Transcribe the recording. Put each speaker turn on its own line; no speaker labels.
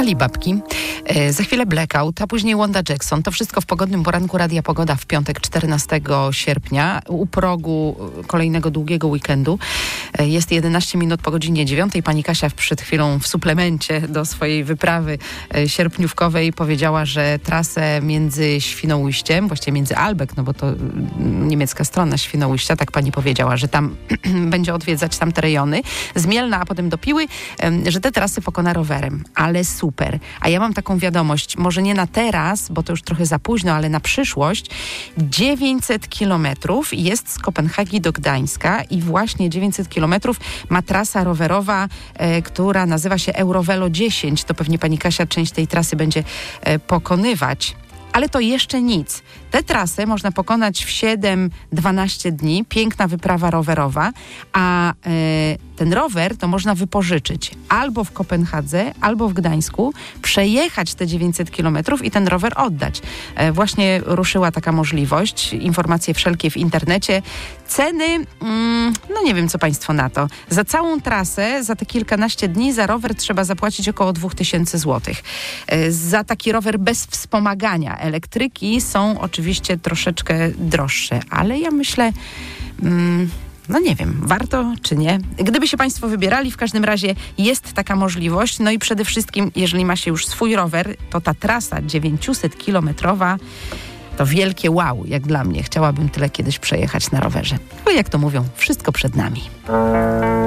Alibabki, za chwilę Blackout, a później Wanda Jackson. To wszystko w pogodnym poranku Radia Pogoda w piątek 14 sierpnia u progu kolejnego długiego weekendu. Jest 11 minut po godzinie 9. Pani Kasia przed chwilą w suplemencie do swojej wyprawy sierpniówkowej powiedziała, że trasę między Świnoujściem, właściwie między Albeck, no bo to niemiecka strona Świnoujścia, tak pani powiedziała, że tam będzie odwiedzać tamte rejony, z Mielna, a potem do Piły, że te trasy pokona rowerem. Ale super. A ja mam taką wiadomość, może nie na teraz, bo to już trochę za późno, ale na przyszłość. 900 kilometrów jest z Kopenhagi do Gdańska i właśnie 900 kilometrów ma trasa rowerowa, która nazywa się Eurovelo 10. To pewnie pani Kasia część tej trasy będzie pokonywać. Ale to jeszcze nic. Tę trasę można pokonać w 7-12 dni. Piękna wyprawa rowerowa, a ten rower to można wypożyczyć albo w Kopenhadze, albo w Gdańsku, przejechać te 900 kilometrów i ten rower oddać. Właśnie ruszyła taka możliwość. Informacje wszelkie w internecie. Ceny, no nie wiem, co państwo na to. Za całą trasę, za te kilkanaście dni, za rower trzeba zapłacić około 2000 zł. Za taki rower bez wspomagania. Elektryki są oczywiście troszeczkę droższe, ale ja myślę, no nie wiem, warto czy nie. Gdyby się państwo wybierali, w każdym razie jest taka możliwość. No i przede wszystkim, jeżeli ma się już swój rower, to ta trasa 900-kilometrowa to wielkie wow, jak dla mnie. Chciałabym tyle kiedyś przejechać na rowerze. No jak to mówią, wszystko przed nami.